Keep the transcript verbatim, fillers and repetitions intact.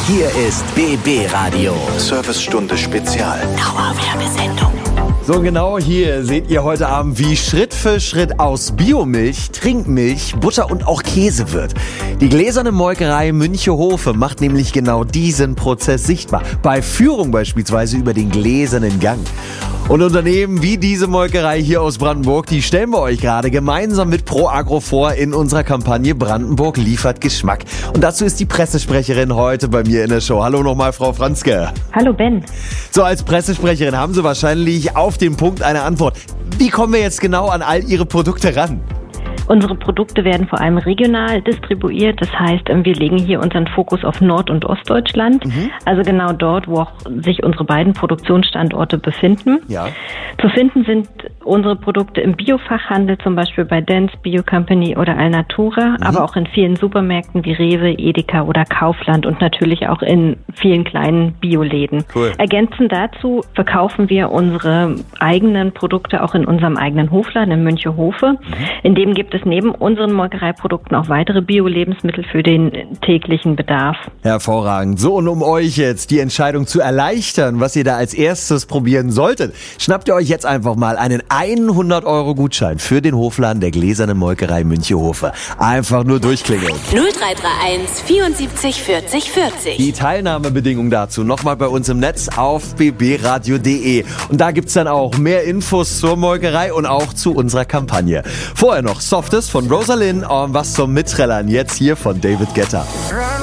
Hier ist B B Radio. Servicestunde Spezial. Dauerwerbesendung. So genau hier seht ihr heute Abend, wie Schritt für Schritt aus Biomilch, Trinkmilch, Butter und auch Käse wird. Die gläserne Molkerei Münchehofe macht nämlich genau diesen Prozess sichtbar. Bei Führung beispielsweise über den gläsernen Gang. Und Unternehmen wie diese Molkerei hier aus Brandenburg, die stellen wir euch gerade gemeinsam mit ProAgro vor in unserer Kampagne Brandenburg liefert Geschmack. Und dazu ist die Pressesprecherin heute bei mir in der Show. Hallo nochmal, Frau Franzke. Hallo Ben. So, als Pressesprecherin haben Sie wahrscheinlich auf den Punkt eine Antwort. Wie kommen wir jetzt genau an all Ihre Produkte ran? Unsere Produkte werden vor allem regional distribuiert. Das heißt, wir legen hier unseren Fokus auf Nord- und Ostdeutschland. Mhm. Also genau dort, wo auch sich unsere beiden Produktionsstandorte befinden. Ja. Zu finden sind unsere Produkte im Biofachhandel, zum Beispiel bei Dance Bio Company oder Alnatura, mhm. aber auch in vielen Supermärkten wie Rewe, Edeka oder Kaufland und natürlich auch in vielen kleinen Bioläden. Cool. Ergänzend dazu verkaufen wir unsere eigenen Produkte auch in unserem eigenen Hofladen in Münchehofe. Mhm. In dem gibt es neben unseren Molkereiprodukten auch weitere Bio-Lebensmittel für den täglichen Bedarf. Hervorragend. So, und um euch jetzt die Entscheidung zu erleichtern, was ihr da als erstes probieren solltet, schnappt ihr euch jetzt einfach mal einen hundert Euro Gutschein für den Hofladen der gläsernen Molkerei Münchehofe. Einfach nur durchklingeln. null drei drei eins vierundsiebzig vierzig vierzig. Die Teilnahmebedingungen dazu nochmal bei uns im Netz auf b b radio punkt d e. Und da gibt's dann auch mehr Infos zur Molkerei und auch zu unserer Kampagne. Vorher noch Softes von Rosalind und was zum Mitträllern jetzt hier von David Guetta.